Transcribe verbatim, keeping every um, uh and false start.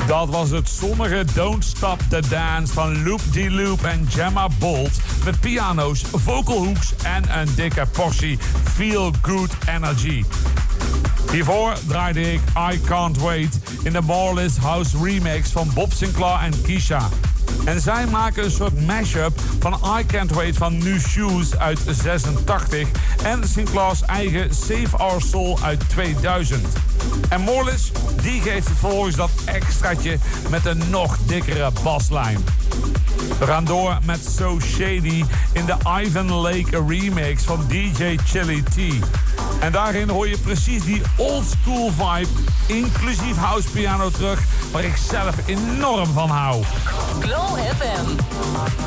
Dat was het zonnige Don't Stop the Dance van Loop de Loop en Gemma Bolt. Met piano's, vocal hooks en een dikke portie feel good energy. Hiervoor draaide ik I Can't Wait in de Marvelous House remix van Bob Sinclair en Keisha. En zij maken een soort mashup van I Can't Wait van New Shoes uit zesentachtig en Sinclair's eigen Save Our Soul uit tweeduizend. En Morlis, die geeft vervolgens dat extraatje met een nog dikkere baslijn. We gaan door met So Shady in de Ivan Lake remix van D J Chili T. En daarin hoor je precies die old school vibe, inclusief house piano terug, waar ik zelf enorm van hou. Glow F M.